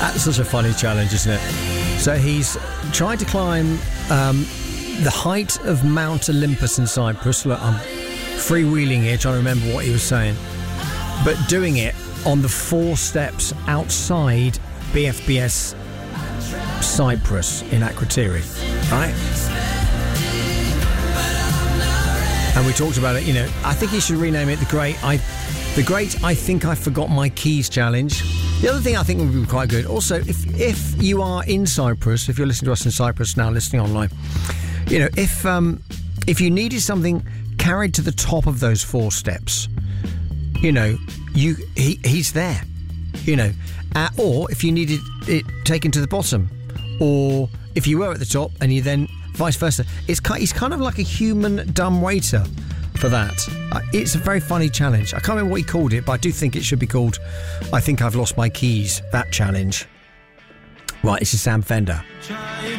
That's such a funny challenge, isn't it? So he's trying to climb the height of Mount Olympus in Cyprus. Look, I'm freewheeling here, trying to remember what he was saying. But doing it on the 4 steps outside BFBS Cyprus in Akrotiri, right? And we talked about it, you know, I think he should rename it the Great I Think I Forgot My Keys Challenge. The other thing I think would be quite good, also, if you are in Cyprus, if you're listening to us in Cyprus now, listening online, you know, if you needed something carried to the top of those 4 steps, you know, he's there, you know, or if you needed it taken to the bottom, or if you were at the top and you then vice versa, he's kind of like a human dumbwaiter for that. It's a very funny challenge. I can't remember what he called it, but I do think it should be called I Think I've Lost My Keys, that challenge. Right, this is Sam Fender. Trying